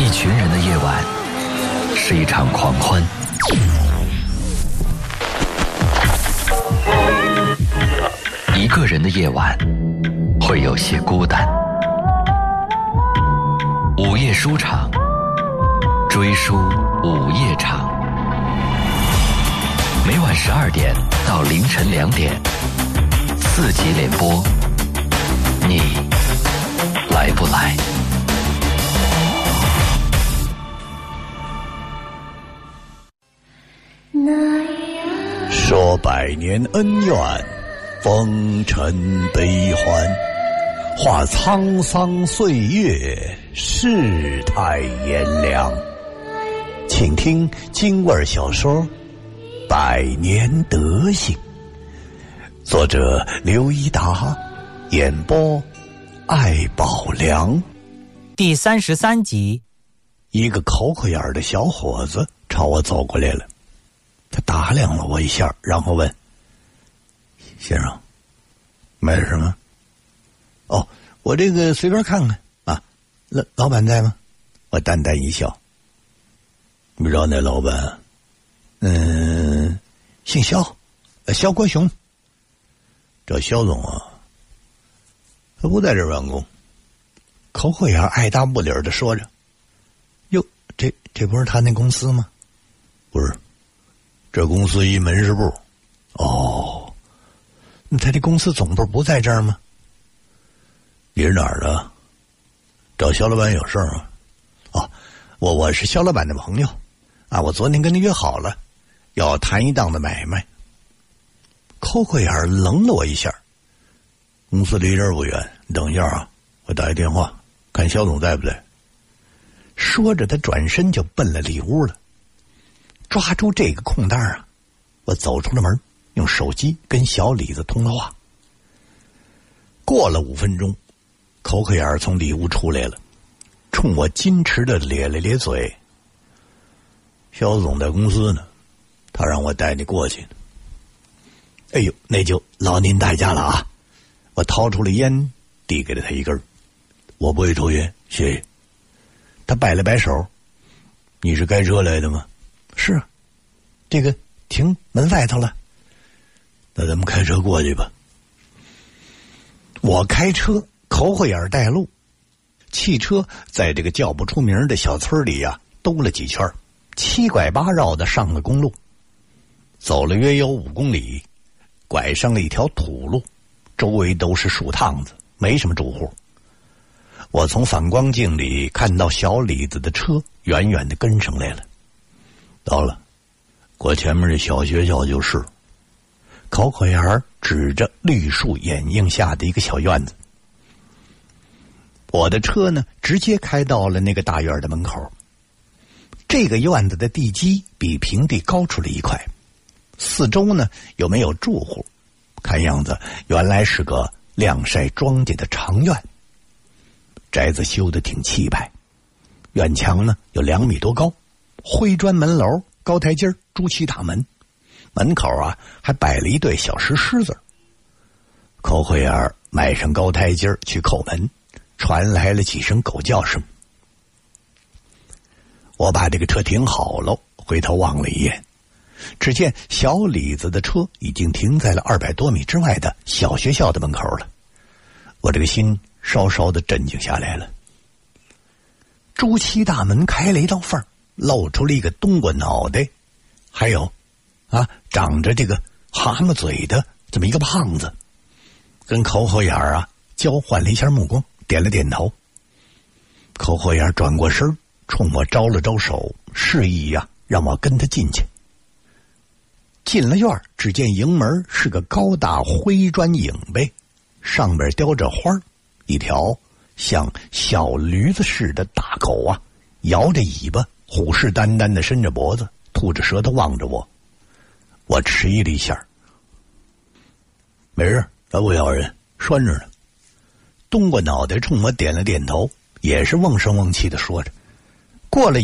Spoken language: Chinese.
一群人的夜晚是一场狂欢，一个人的夜晚会有些孤单。午夜书场，追书午夜场，每晚12点到凌晨2点，4集联播，你来不来？ 说百年恩怨，风尘悲欢，话沧桑岁月，世态炎凉。请听京味小说《百年德行》，作者刘一达，演播艾宝良。 第33集。 一个口口眼的小伙子朝我走过来了，他打量了我一下，然后问：先生，买点什么？哦，我这个随便看看啊。老板在吗？我淡淡一笑。你知道那老板？姓肖，肖国雄。这肖总啊，他不在这儿办公。口口眼爱答不理的说着。哟，这不是他那公司吗？不是，这公司一门市部。哦，那他这公司总部不在这儿吗？你是哪儿的？找肖老板有事吗？哦，我是肖老板的朋友啊，我昨天跟他约好了，要谈一档的买卖。抠抠眼愣了我一下。公司离这儿不远，你等一下啊，我打一电话看肖总在不在。说着他转身就奔了里屋了。抓住这个空档啊，我走出了门，用手机跟小李子通了话。过了5分钟，口口眼从里屋出来了，冲我矜持的咧了咧嘴。肖总在公司呢，他让我带你过去。哎呦，那就劳您大驾了啊！我掏出了烟，递给了他一根。我不会抽烟，谢谢。他摆了摆手。你是开车来的吗？是啊，这个停门外头了。那咱们开车过去吧。我开车，口口眼带路。汽车在这个叫不出名的小村里啊，兜了几圈，七拐八绕的上了公路。走了约有5公里，拐上了一条土路，周围都是树趟子，没什么住户。我从反光镜里看到小李子的车远远的跟上来了。到了，过前面的小学校就是。口口眼指着绿树掩映下的一个小院子。我的车呢，直接开到了那个大院的门口。这个院子的地基比平地高出了一块，四周呢又没有住户，看样子原来是个晾晒庄稼的长院。宅子修得挺气派，院墙呢有2米多高，灰砖门楼，高台阶，朱漆大门，门口啊还摆了一对小石狮子。口口眼迈上高台阶去叩门，传来了几声狗叫声。我把这个车停好了，回头望了一眼，只见小李子的车已经停在了200多米之外的小学校的门口了。我这个心稍稍的镇静下来了。朱漆大门开了一道缝，露出了一个冬瓜脑袋，还有长着这个蛤蟆嘴的这么一个胖子，跟口口眼交换了一下目光，点了点头。口口眼转过身，冲我招了招手，示意让我跟他进去。进了院，只见迎门是个高大灰砖影呗，上边雕着花，一条像小驴子似的大狗摇着尾巴，虎视眈眈的伸着脖子，吐着舌头望着我。我迟疑了一下。没事，他不咬人，拴着呢。冬瓜脑袋冲我点了点头，也是瓮声瓮气的说着。过了